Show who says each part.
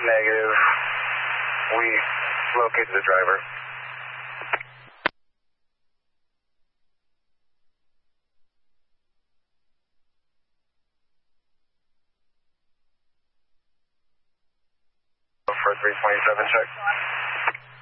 Speaker 1: Negative. We located the driver. For 327 check.